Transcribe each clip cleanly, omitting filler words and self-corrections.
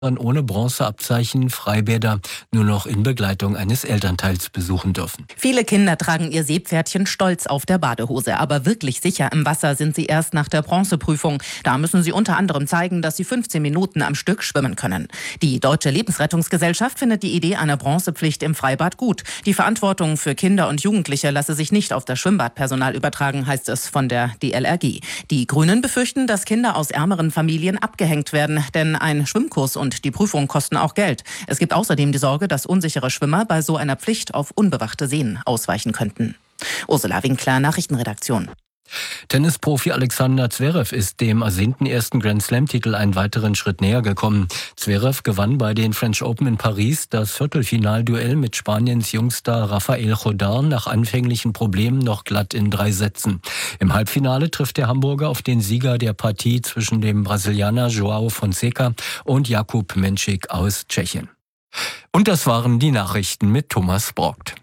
ohne Bronzeabzeichen Freibäder nur noch in Begleitung eines Elternteils besuchen dürfen. Viele Kinder tragen ihr Seepferdchen stolz auf der Badehose, aber wirklich sicher im Wasser sind sie erst nach der Bronzeprüfung. Da müssen sie unter anderem zeigen, dass sie 15 Minuten am Stück schwimmen können. Die Deutsche Lebensrettungsgesellschaft findet die Idee einer Bronzepflicht im Freibad gut. Die Verantwortung für Kinder und Jugendliche lasse sich nicht auf das Schwimmbadpersonal übertragen, heißt es von der DLRG. Die Grünen befürchten, dass Kinder aus ärmeren Familien abgehängt werden, denn ein Schwimmkurs und die Prüfung kosten auch Geld. Es gibt außerdem die Sorge, dass unsichere Schwimmer bei so einer Pflicht auf unbewachte Seen ausweichen könnten. Ursula Winkler, Nachrichtenredaktion. Tennisprofi Alexander Zverev ist dem ersehnten ersten Grand-Slam-Titel einen weiteren Schritt näher gekommen. Zverev gewann bei den French Open in Paris das Viertelfinalduell mit Spaniens Jungstar Rafael Jodar nach anfänglichen Problemen noch glatt in 3 Sätzen. Im Halbfinale trifft der Hamburger auf den Sieger der Partie zwischen dem Brasilianer João Fonseca und Jakub Menšík aus Tschechien. Und das waren die Nachrichten mit Thomas Brockt.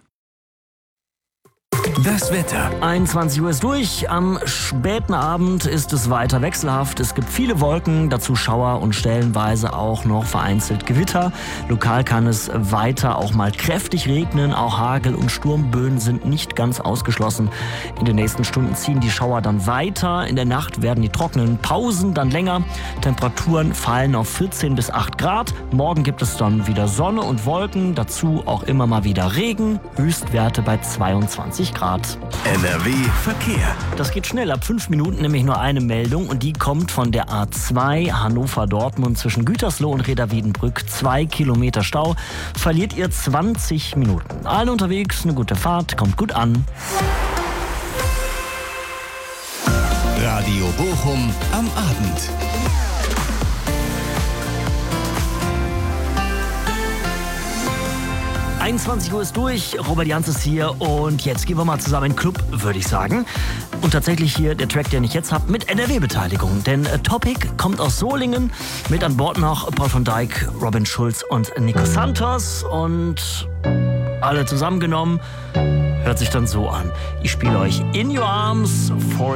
Das Wetter. 21 Uhr ist durch. Am späten Abend ist es weiter wechselhaft. Es gibt viele Wolken, dazu Schauer und stellenweise auch noch vereinzelt Gewitter. Lokal kann es weiter auch mal kräftig regnen. Auch Hagel- und Sturmböen sind nicht ganz ausgeschlossen. In den nächsten Stunden ziehen die Schauer dann weiter. In der Nacht werden die trockenen Pausen dann länger. Temperaturen fallen auf 14 bis 8 Grad. Morgen gibt es dann wieder Sonne und Wolken. Dazu auch immer mal wieder Regen. Höchstwerte bei 22 Grad. NRW Verkehr. Das geht schnell, ab 5 Minuten nämlich nur eine Meldung und die kommt von der A2 Hannover-Dortmund zwischen Gütersloh und Reda-Wiedenbrück. 2 Kilometer Stau, verliert ihr 20 Minuten. Alle unterwegs, eine gute Fahrt, kommt gut an. Radio Bochum am Abend. – 21 Uhr ist durch, Robert Jans ist hier und jetzt gehen wir mal zusammen in den Club, würde ich sagen. Und tatsächlich hier der Track, den ich jetzt habe, mit NRW-Beteiligung. Denn Topic kommt aus Solingen, mit an Bord noch Paul van Dijk, Robin Schulz und Nico Santos. Und alle zusammengenommen hört sich dann so an. Ich spiele euch In Your Arms for